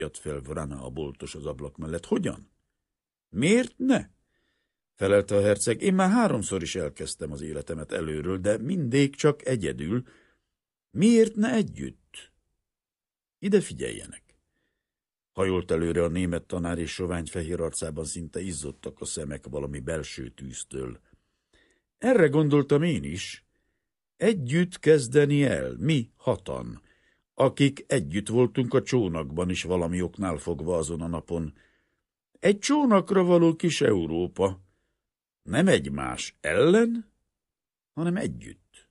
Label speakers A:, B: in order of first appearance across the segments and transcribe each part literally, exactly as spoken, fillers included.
A: Jött fel Vrana a boltos az ablak mellett. Hogyan? Miért ne? Felelte a herceg. Én már háromszor is elkezdtem az életemet előről, de mindig csak egyedül. Miért ne együtt? Ide figyeljenek. Hajolt előre a német tanár, és sovány fehér arcában szinte izzottak a szemek valami belső tűztől. Erre gondoltam én is. Együtt kezdeni el, mi hatan, akik együtt voltunk a csónakban is valami oknál fogva azon a napon. Egy csónakra való kis Európa. Nem egymás ellen, hanem együtt.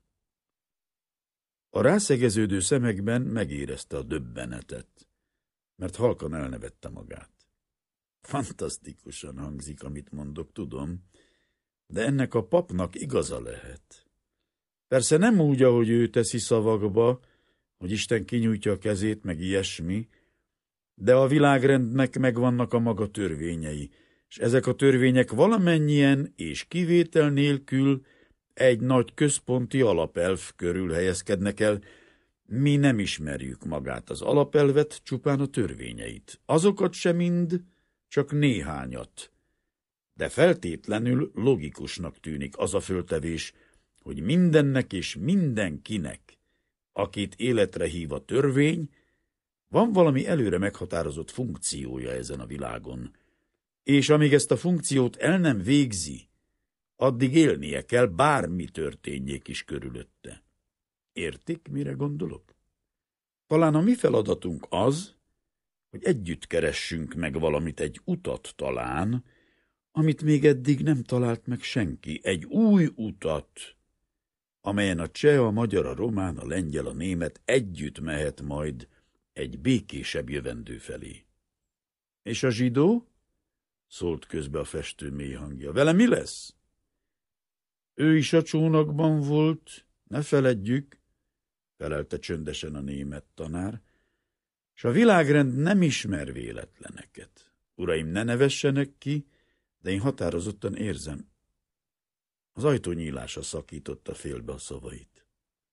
A: A rászegeződő szemekben megérezte a döbbenetet, mert halkan elnevette magát. Fantasztikusan hangzik, amit mondok, tudom, de ennek a papnak igaza lehet. Persze nem úgy, ahogy ő teszi szavakba, hogy Isten kinyújtja a kezét, meg ilyesmi, de a világrendnek megvannak a maga törvényei, és ezek a törvények valamennyien és kivétel nélkül egy nagy központi alapelv körül helyezkednek el. Mi nem ismerjük magát az alapelvet, csupán a törvényeit. Azokat sem mind, csak néhányat. De feltétlenül logikusnak tűnik az a föltevés, hogy mindennek és mindenkinek, akit életre hív a törvény, van valami előre meghatározott funkciója ezen a világon, és amíg ezt a funkciót el nem végzi, addig élnie kell, bármi történjék is körülötte. Értik, mire gondolok? Talán a mi feladatunk az, hogy együtt keressünk meg valamit, egy utat talán, amit még eddig nem talált meg senki, egy új utat, amelyen a cseh, a magyar, a román, a lengyel, a német együtt mehet majd egy békésebb jövendő felé. És a zsidó? Szólt közbe a festő mély hangja. Vele mi lesz? Ő is a csónakban volt, ne feledjük, felelte csöndesen a német tanár, s a világrend nem ismer véletleneket. Uraim, ne nevessenek ki, de én határozottan érzem. Az ajtó nyílása szakította félbe a szavait.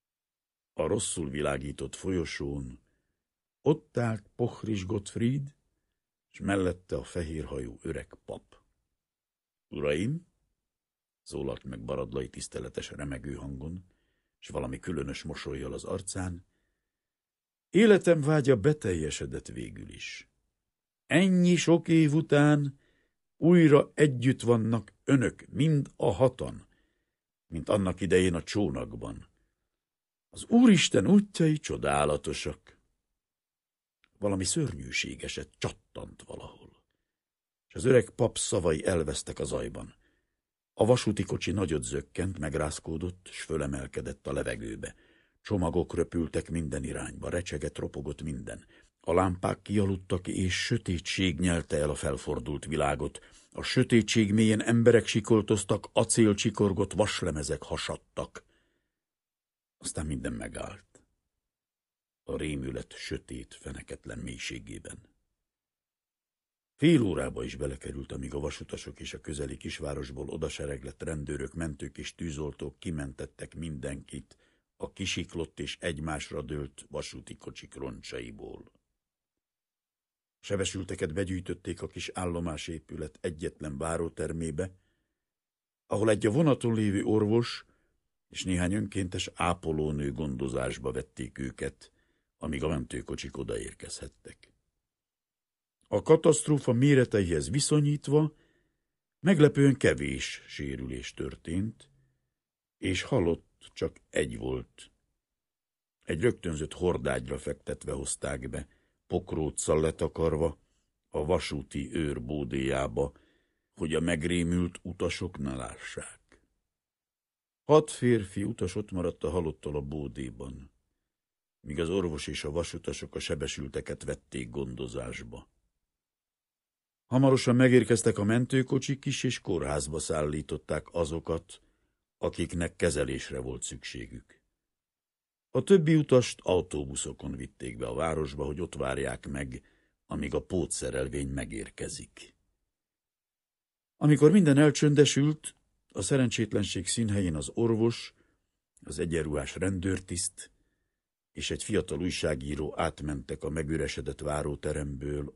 A: A rosszul világított folyosón ott állt Pochris Gottfried, és mellette a fehérhajú öreg pap. Uraim, szólalt meg Baradlai tiszteletes remegő hangon, és valami különös mosollyal az arcán, életem vágya beteljesedett végül is. Ennyi sok év után újra együtt vannak önök, mind a hatan, mint annak idején a csónakban. Az Úristen útjai csodálatosak. Valami szörnyűségeset csattant valahol, és az öreg pap szavai elvesztek a zajban. A vasúti kocsi nagyot zökkent, megrázkódott, s fölemelkedett a levegőbe. Csomagok röpültek minden irányba, recsegett, ropogott minden. A lámpák kialudtak, és sötétség nyelte el a felfordult világot. A sötétség mélyén emberek sikoltoztak, acél csikorgott, vaslemezek hasadtak. Aztán minden megállt. A rémület sötét, feneketlen mélységében. Fél órába is belekerült, amíg a vasutasok és a közeli kisvárosból odasereglett rendőrök, mentők és tűzoltók kimentettek mindenkit a kisiklott és egymásra dőlt vasúti kocsik roncsaiból. A sebesülteket begyűjtötték a kis állomásépület egyetlen várótermébe, ahol egy a vonaton lévő orvos és néhány önkéntes ápolónő gondozásba vették őket, amíg a mentőkocsik odaérkezhettek. A katasztrófa méreteihez viszonyítva meglepően kevés sérülés történt, és halott csak egy volt. Egy rögtönzött hordágyra fektetve hozták be, pokróccal letakarva, a vasúti őr bódéjába, hogy a megrémült utasok ne lássák. Hat férfi utas ott maradt a halottal a bódéban, míg az orvos és a vasutasok a sebesülteket vették gondozásba. Hamarosan megérkeztek a mentőkocsik is, és kórházba szállították azokat, akiknek kezelésre volt szükségük. A többi utast autóbuszokon vitték be a városba, hogy ott várják meg, amíg a pótszerelvény megérkezik. Amikor minden elcsöndesült, a szerencsétlenség színhelyén az orvos, az egyenruhás rendőrtiszt és egy fiatal újságíró átmentek a megüresedett váróteremből